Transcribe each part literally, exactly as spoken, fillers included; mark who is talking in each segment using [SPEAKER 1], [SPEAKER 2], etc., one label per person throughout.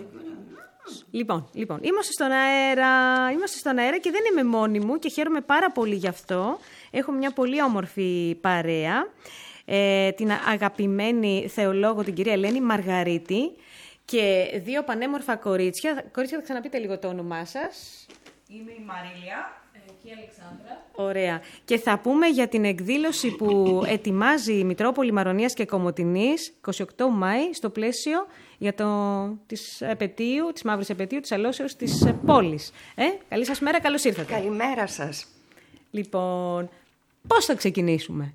[SPEAKER 1] Λοιπόν, λοιπόν είμαστε, στον αέρα, είμαστε στον αέρα και δεν είμαι μόνη μου και χαίρομαι πάρα πολύ γι' αυτό. Έχω μια πολύ όμορφη παρέα, ε, την αγαπημένη θεολόγο, την κυρία Ελένη Μαργαρίτη, και δύο πανέμορφα κορίτσια. Κορίτσια, θα ξαναπείτε λίγο το όνομά σας.
[SPEAKER 2] Είμαι η Μαρίλια. Και η Αλεξάνδρα.
[SPEAKER 1] Ωραία. Και θα πούμε για την εκδήλωση που ετοιμάζει η Μητρόπολη Μαρονίας και Κομοτηνής εικοστή όγδοη Μάη στο πλαίσιο για το, της, επετείου, της μαύρης επετείου της αλώσεως της πόλης. Ε, καλή σας μέρα, καλώς ήρθατε.
[SPEAKER 3] Καλημέρα σας.
[SPEAKER 1] Λοιπόν, πώς θα ξεκινήσουμε?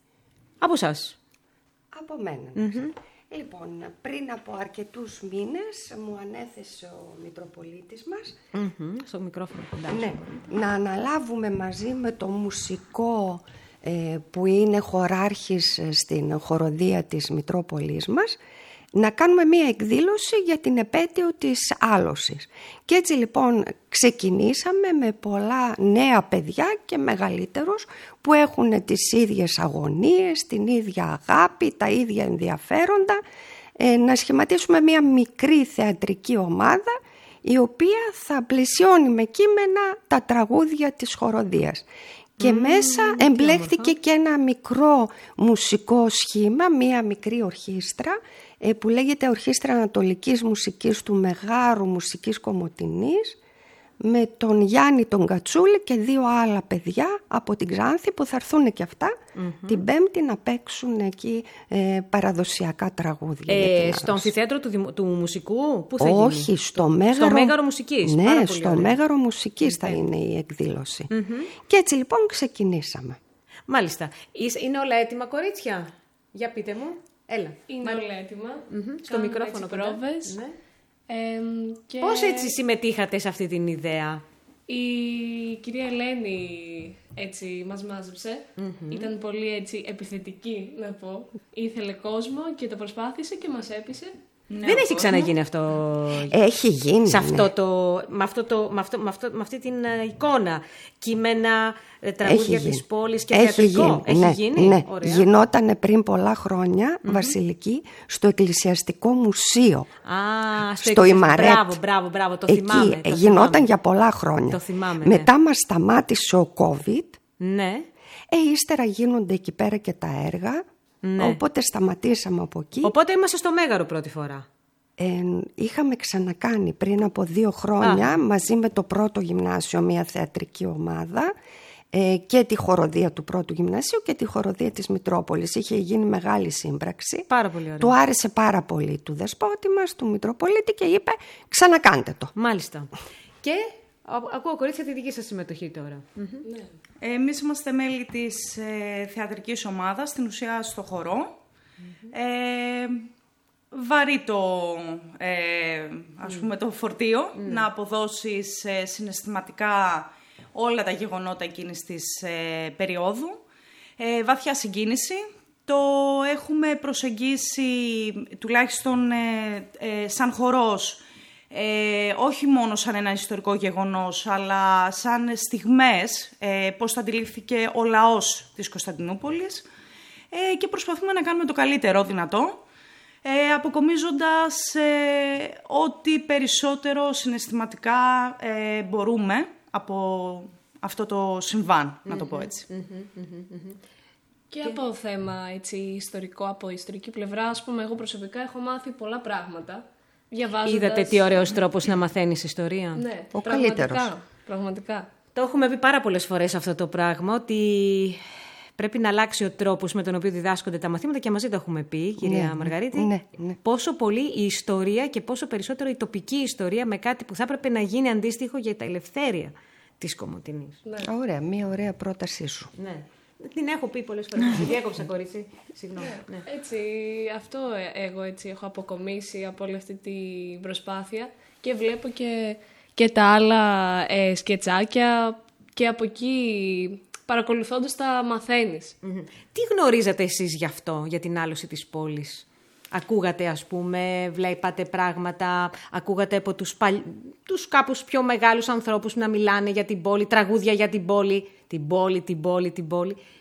[SPEAKER 1] Από εσάς.
[SPEAKER 3] Από μένα.
[SPEAKER 1] Mm-hmm.
[SPEAKER 3] Λοιπόν, πριν από αρκετούς μήνες μου ανέθεσε ο Μητροπολίτης μας
[SPEAKER 1] mm-hmm. στο μικρόφωνο κοντά.
[SPEAKER 3] Ναι, να αναλάβουμε μαζί με το μουσικό ε, που είναι χωράρχης στην χοροδία της Μητρόπολης μας, να κάνουμε μία εκδήλωση για την επέτειο της άλωσης. Και έτσι λοιπόν ξεκινήσαμε με πολλά νέα παιδιά και μεγαλύτερους που έχουν τις ίδιες αγωνίες, την ίδια αγάπη, τα ίδια ενδιαφέροντα, ε, να σχηματίσουμε μία μικρή θεατρική ομάδα η οποία θα πλαισιώνει με κείμενα τα τραγούδια της χοροδίας. Και mm, μέσα εμπλέχθηκε και ένα μικρό μουσικό σχήμα, μία μικρή ορχήστρα που λέγεται Ορχήστρα Ανατολικής Μουσικής του Μεγάρου Μουσικής Κομοτηνής, με τον Γιάννη τον Κατσούλη και δύο άλλα παιδιά από την Ξάνθη που θα έρθουν και αυτά mm-hmm. την Πέμπτη να παίξουν εκεί ε, παραδοσιακά τραγούδια.
[SPEAKER 1] Ε, στο αμφιθέατρο του, του μουσικού, πού θα γίνει?
[SPEAKER 3] Όχι, στο Μέγαρο,
[SPEAKER 1] στο Μέγαρο Μουσικής.
[SPEAKER 3] Ναι, στο ωραία. Μέγαρο Μουσικής mm-hmm. θα είναι η εκδήλωση. Mm-hmm. Και έτσι λοιπόν ξεκινήσαμε.
[SPEAKER 1] Μάλιστα. Είναι όλα έτοιμα, κορίτσια? Για πείτε μου. Έλα.
[SPEAKER 2] Είναι Μα... όλα έτοιμα.
[SPEAKER 1] Mm-hmm. Στο μικρόφωνο
[SPEAKER 2] πρόβες.
[SPEAKER 1] Ναι.
[SPEAKER 2] Ε, και...
[SPEAKER 1] Πώς έτσι συμμετείχατε σε αυτή την ιδέα?
[SPEAKER 2] Η κυρία Ελένη έτσι μας μάζεψε. Mm-hmm. Ήταν πολύ έτσι επιθετική, να πω. Ήθελε κόσμο και το προσπάθησε και μας έπεισε.
[SPEAKER 1] Ναι, δεν έχει ξαναγίνει αυτό.
[SPEAKER 3] Έχει γίνει.
[SPEAKER 1] Σε αυτό
[SPEAKER 3] ναι.
[SPEAKER 1] το, με, αυτό το, με, αυτό, με, αυτό, με αυτή την εικόνα. Κείμενα, τραγούδια της πόλης και
[SPEAKER 3] έχει
[SPEAKER 1] θεατρικό.
[SPEAKER 3] Γίνει.
[SPEAKER 1] Έχει
[SPEAKER 3] ναι,
[SPEAKER 1] γίνει.
[SPEAKER 3] Ναι.
[SPEAKER 1] Ωραία.
[SPEAKER 3] Γινότανε πριν πολλά χρόνια, mm-hmm. Βασιλική, στο Εκκλησιαστικό Μουσείο.
[SPEAKER 1] Α, στο,
[SPEAKER 3] στο Ιμαρέτ.
[SPEAKER 1] Μπράβο, μπράβο, μπράβο, το
[SPEAKER 3] εκεί,
[SPEAKER 1] θυμάμαι. Το
[SPEAKER 3] γινόταν
[SPEAKER 1] θυμάμαι.
[SPEAKER 3] για πολλά χρόνια.
[SPEAKER 1] Το θυμάμαι, ναι.
[SPEAKER 3] Μετά μας σταμάτησε ο COVID.
[SPEAKER 1] Ναι.
[SPEAKER 3] Ε, ύστερα γίνονται εκεί πέρα και τα έργα. Ναι. Οπότε σταματήσαμε από εκεί.
[SPEAKER 1] Οπότε είμαστε στο Μέγαρο πρώτη φορά.
[SPEAKER 3] Ε, είχαμε ξανακάνει πριν από δύο χρόνια Α. μαζί με το πρώτο γυμνάσιο μια θεατρική ομάδα ε, και τη χοροδία του πρώτου γυμνασίου και τη χοροδία της Μητρόπολης. Είχε γίνει μεγάλη σύμπραξη.
[SPEAKER 1] Πάρα πολύ ωραία.
[SPEAKER 3] Του άρεσε πάρα πολύ του δεσπότη μας, του Μητροπολίτη, και είπε ξανακάντε το.
[SPEAKER 1] Μάλιστα. Και ακούω, κορίτσια, τη δική σας συμμετοχή τώρα.
[SPEAKER 2] Mm-hmm.
[SPEAKER 4] Ναι. Εμείς είμαστε μέλη της ε, θεατρικής ομάδας, στην ουσία στο χορό. Mm-hmm. Ε, βαρύ το, ε, ας πούμε, το φορτίο mm. να αποδώσεις ε, συναισθηματικά όλα τα γεγονότα εκείνης της ε, περίοδου. Ε, βαθιά συγκίνηση. Το έχουμε προσεγγίσει τουλάχιστον ε, ε, σαν χορός, ε, όχι μόνο σαν ένα ιστορικό γεγονός, αλλά σαν στιγμές, ε, πώς θα αντιλήφθηκε ο λαός της Κωνσταντινούπολης, ε, και προσπαθούμε να κάνουμε το καλύτερο δυνατό, Ε, αποκομίζοντας ε, ό,τι περισσότερο συναισθηματικά ε, μπορούμε από αυτό το συμβάν, mm-hmm. να το πω έτσι.
[SPEAKER 1] Mm-hmm, mm-hmm.
[SPEAKER 2] Και, και από θέμα έτσι, ιστορικό, από ιστορική πλευρά, ας πούμε, εγώ προσωπικά έχω μάθει πολλά πράγματα. Διαβάζοντας...
[SPEAKER 1] Είδατε τι ωραίος τρόπος να μαθαίνεις ιστορία?
[SPEAKER 2] Ναι,
[SPEAKER 3] ο
[SPEAKER 2] πραγματικά,
[SPEAKER 3] καλύτερος.
[SPEAKER 2] Πραγματικά.
[SPEAKER 1] Το έχουμε πει πάρα πολλές φορές αυτό το πράγμα, ότι πρέπει να αλλάξει ο τρόπος με τον οποίο διδάσκονται τα μαθήματα, και μαζί το έχουμε πει, κυρία
[SPEAKER 3] ναι, Μαργαρίτη. Ναι, ναι.
[SPEAKER 1] Πόσο πολύ η ιστορία και πόσο περισσότερο η τοπική ιστορία, με κάτι που θα έπρεπε να γίνει αντίστοιχο για τα ελευθέρια της Κομοτηνής.
[SPEAKER 3] Ναι. Ωραία, μία ωραία πρότασή σου.
[SPEAKER 1] Ναι. Την έχω πει πολλές φορές. Διέκοψα, κορίτσι. Συγγνώμη. Ναι.
[SPEAKER 2] Έτσι, αυτό εγώ έτσι έχω αποκομίσει από όλη αυτή την προσπάθεια, και βλέπω και, και τα άλλα ε, σκετσάκια, και από εκεί παρακολουθώντας τα μαθαίνεις.
[SPEAKER 1] Mm-hmm. Τι γνωρίζατε εσείς γι' αυτό, για την άλωση της πόλης? Ακούγατε, ας πούμε, βλέπατε πράγματα, ακούγατε από τους, παλ... τους κάπως πιο μεγάλους ανθρώπους να μιλάνε για την πόλη, τραγούδια για την πόλη, την πόλη, την πόλη, την πόλη.